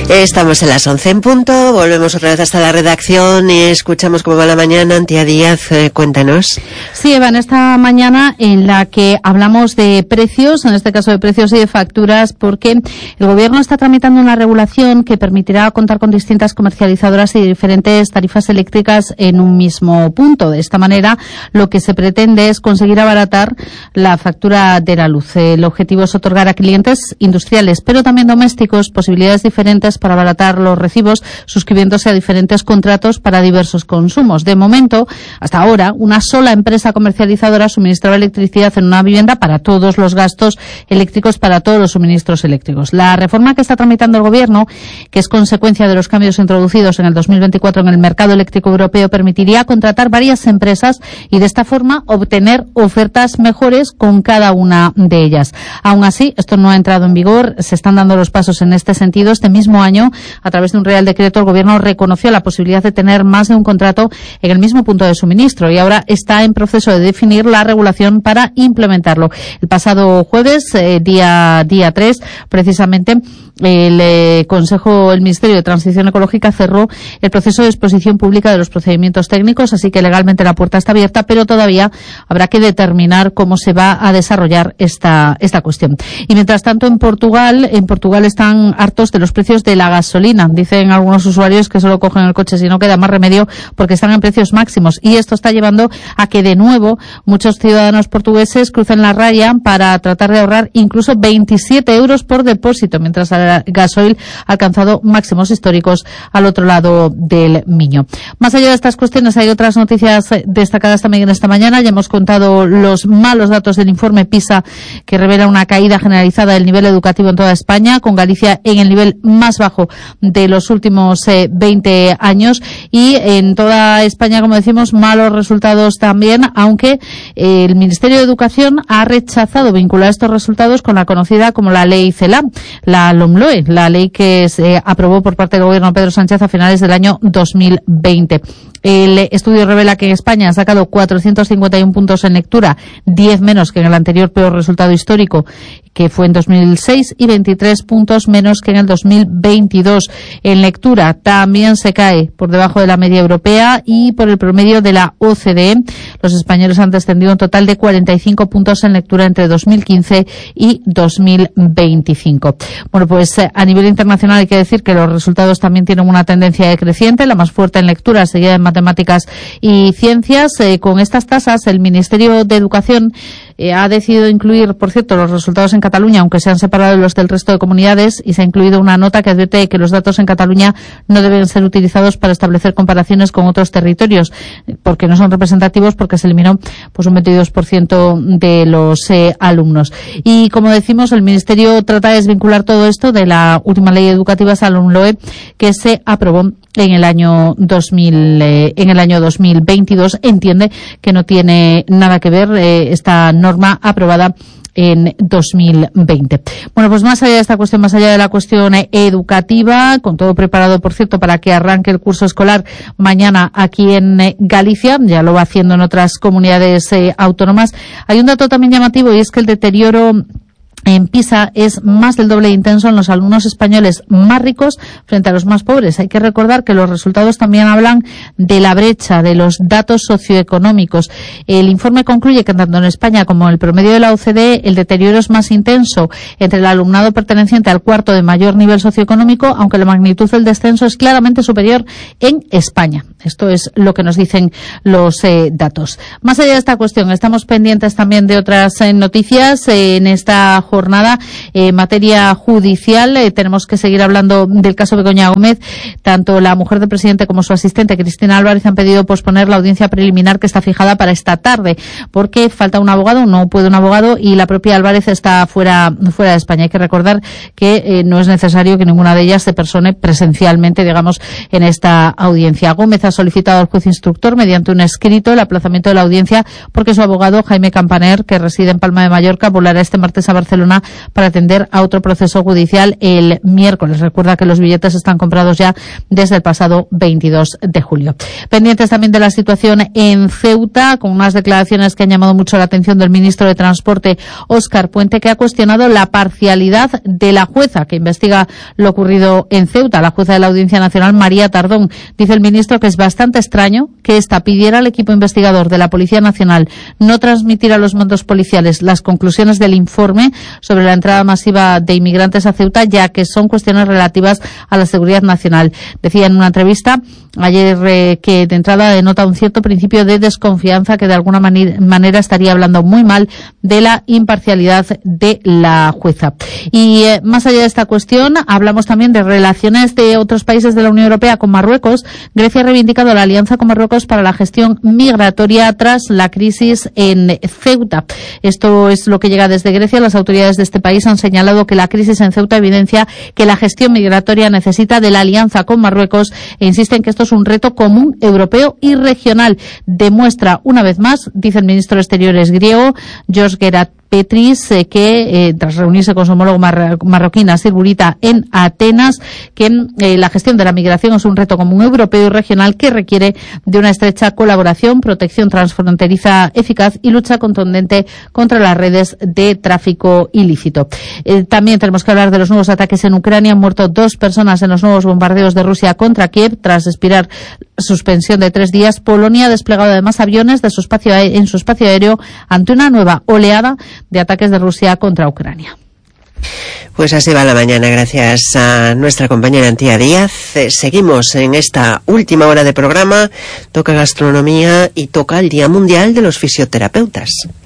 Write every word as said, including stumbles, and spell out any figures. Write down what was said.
Estamos en las once en punto, volvemos otra vez hasta la redacción y escuchamos cómo va la mañana. Antía Díaz, eh, cuéntanos. Sí, Eva, en esta mañana en la que hablamos de precios, en este caso de precios y de facturas, porque el Gobierno está tramitando una regulación que permitirá contar con distintas comercializadoras y diferentes tarifas eléctricas en un mismo punto. De esta manera, lo que se pretende es conseguir abaratar la factura de la luz. El objetivo es otorgar a clientes industriales, pero también domésticos, posibilidades diferentes para abaratar los recibos, suscribiéndose a diferentes contratos para diversos consumos. De momento, hasta ahora, una sola empresa comercializadora suministraba electricidad en una vivienda para todos los gastos eléctricos, para todos los suministros eléctricos. La reforma que está tramitando el Gobierno, que es consecuencia de los cambios introducidos en el dos mil veinticuatro en el mercado eléctrico europeo, permitiría contratar varias empresas y de esta forma obtener ofertas mejores con cada una de ellas. Aún así, esto no ha entrado en vigor, se están dando los pasos en este sentido. Este mismo año, a través de un Real Decreto, el Gobierno reconoció la posibilidad de tener más de un contrato en el mismo punto de suministro y ahora está en proceso de definir la regulación para implementarlo. El pasado jueves, eh, día día tres, precisamente, el eh, Consejo, el Ministerio de Transición Ecológica cerró el proceso de exposición pública de los procedimientos técnicos, así que legalmente la puerta está abierta, pero todavía habrá que determinar cómo se va a desarrollar esta esta cuestión. Y mientras tanto, en Portugal, en Portugal están hartos de los precios de la gasolina. Dicen algunos usuarios que solo cogen el coche si no queda más remedio porque están en precios máximos, y esto está llevando a que de nuevo muchos ciudadanos portugueses crucen la raya para tratar de ahorrar incluso veintisiete euros por depósito, mientras el gasoil ha alcanzado máximos históricos al otro lado del Miño. Más allá de estas cuestiones, hay otras noticias destacadas también esta mañana. Ya hemos contado los malos datos del informe PISA, que revela una caída generalizada del nivel educativo en toda España, con Galicia en el nivel más bajo de los últimos eh, veinte años, y en toda España, como decimos, malos resultados también, aunque eh, el Ministerio de Educación ha rechazado vincular estos resultados con la conocida como la Ley CELA, la LOMLOE, la ley que se aprobó por parte del Gobierno de Pedro Sánchez a finales del año dos mil veinte. El estudio revela que en España ha sacado cuatrocientos cincuenta y uno puntos en lectura, diez menos que en el anterior peor resultado histórico, que fue en dos mil seis, y veintitrés puntos menos que en el dos mil veintidós. En lectura también se cae por debajo de la media europea y por el promedio de la O C D E. Los españoles han descendido un total de cuarenta y cinco puntos en lectura entre dos mil quince y dos mil veinticinco. Bueno, pues a nivel internacional hay que decir que los resultados también tienen una tendencia decreciente, la más fuerte en lectura, seguida en matemáticas y ciencias. Eh, con estas tasas, el Ministerio de Educación eh, ha decidido incluir, por cierto, los resultados en Cataluña, aunque se han separado de los del resto de comunidades, y se ha incluido una nota que advierte que los datos en Cataluña no deben ser utilizados para establecer comparaciones con otros territorios, porque no son representativos, porque se eliminó pues un veintidós por ciento de los eh, alumnos. Y como decimos, el Ministerio trata de desvincular todo esto de la última ley educativa, esa LOMLOE, que se aprobó en el año dos mil, eh, en el año dos mil veintidós. Entiende que no tiene nada que ver eh, esta norma aprobada en dos mil veinte. Bueno, pues más allá de esta cuestión, más allá de la cuestión educativa, con todo preparado, por cierto, para que arranque el curso escolar mañana aquí en Galicia, ya lo va haciendo en otras comunidades eh, autónomas, hay un dato también llamativo, y es que el deterioro en PISA es más del doble de intenso en los alumnos españoles más ricos frente a los más pobres. Hay que recordar que los resultados también hablan de la brecha, de los datos socioeconómicos. El informe concluye que tanto en España como en el promedio de la O C D E, el deterioro es más intenso entre el alumnado perteneciente al cuarto de mayor nivel socioeconómico, aunque la magnitud del descenso es claramente superior en España. Esto es lo que nos dicen los eh, datos. Más allá de esta cuestión, estamos pendientes también de otras eh, noticias eh, en esta jornada. En eh, materia judicial, eh, tenemos que seguir hablando del caso Begoña Gómez. Tanto la mujer del presidente como su asistente, Cristina Álvarez, han pedido posponer la audiencia preliminar que está fijada para esta tarde, porque falta un abogado, no puede un abogado, y la propia Álvarez está fuera, fuera de España. Hay que recordar que eh, no es necesario que ninguna de ellas se persone presencialmente, digamos, en esta audiencia. Gómez ha solicitado al juez instructor mediante un escrito el aplazamiento de la audiencia porque su abogado Jaime Campaner, que reside en Palma de Mallorca, volará este martes a Barcelona para atender a otro proceso judicial el miércoles. Recuerda que los billetes están comprados ya desde el pasado veintidós de julio. Pendientes también de la situación en Ceuta, con unas declaraciones que han llamado mucho la atención del ministro de Transporte, Óscar Puente, que ha cuestionado la parcialidad de la jueza que investiga lo ocurrido en Ceuta, la jueza de la Audiencia Nacional, María Tardón. Dice el ministro que es bastante extraño que ésta pidiera al equipo investigador de la Policía Nacional no transmitir a los mandos policiales las conclusiones del informe sobre la entrada masiva de inmigrantes a Ceuta, ya que son cuestiones relativas a la seguridad nacional. Decía en una entrevista ayer eh, que de entrada denota un cierto principio de desconfianza, que de alguna mani- manera estaría hablando muy mal de la imparcialidad de la jueza. Y eh, más allá de esta cuestión, hablamos también de relaciones de otros países de la Unión Europea con Marruecos. Grecia ha reivindicado la alianza con Marruecos para la gestión migratoria tras la crisis en Ceuta. Esto es lo que llega desde Grecia. Las autoridades de este país han señalado que la crisis en Ceuta evidencia que la gestión migratoria necesita de la alianza con Marruecos e insisten que esto es un reto común europeo y regional. Demuestra una vez más, dice el ministro de Exteriores griego, George Gerat Petris, eh, que eh, tras reunirse con su homólogo mar- marroquí Nasir Bourita en Atenas, que eh, la gestión de la migración es un reto común europeo y regional que requiere de una estrecha colaboración, protección transfronteriza eficaz y lucha contundente contra las redes de tráfico ilícito. Eh, también tenemos que hablar de los nuevos ataques en Ucrania. Han muerto dos personas en los nuevos bombardeos de Rusia contra Kiev tras expirar suspensión de tres días. Polonia ha desplegado además aviones de su espacio a- en su espacio aéreo ante una nueva oleada de ataques de Rusia contra Ucrania. Pues así va la mañana, gracias a nuestra compañera Antía Díaz. Eh, seguimos en esta última hora de programa. Toca gastronomía y toca el Día Mundial de los Fisioterapeutas.